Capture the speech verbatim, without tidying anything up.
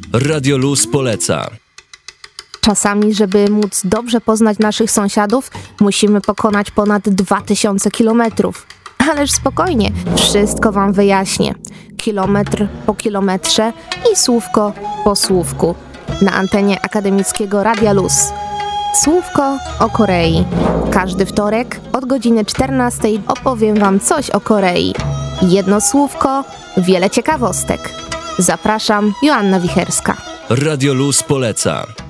Radio Luz poleca. Czasami, żeby móc dobrze poznać naszych sąsiadów, musimy pokonać ponad dwa tysiące kilometrów. Ależ spokojnie, wszystko wam wyjaśnię. Kilometr po kilometrze i słówko po słówku. Na antenie akademickiego Radia Luz. Słówko o Korei. Każdy wtorek od godziny czternastej opowiem wam coś o Korei. Jedno słówko, wiele ciekawostek. Zapraszam, Joanna Wicherska. Radio Luz poleca.